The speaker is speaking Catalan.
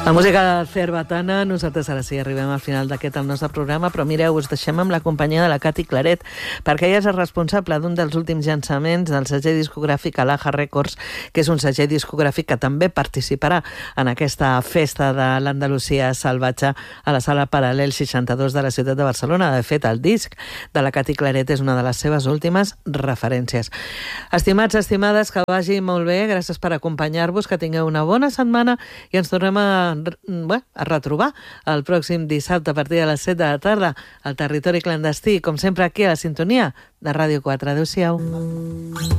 La música de Cerbatana. Nosaltres ara sí arribem al final d'aquest el nostre programa, però mireu, us deixem amb la companyia de la Cati Claret, perquè ella és el responsable d'un dels últims llançaments del segell discogràfic Alaja Records, que és un segell discogràfic que també participarà en aquesta festa de l'Andalusia salvatge a la sala Paral·lel 62 de la ciutat de Barcelona. De fet, el disc de la Cati Claret és una de les seves últimes referències. Estimats, estimades, que vagi molt bé, gràcies per acompanyar-vos, que tingueu una bona setmana i ens tornem a retrobar el pròxim dissabte a partir de les 7 de la tarda al Territori Clandestí, com sempre aquí a la sintonia de Ràdio 4. Adéu-siau.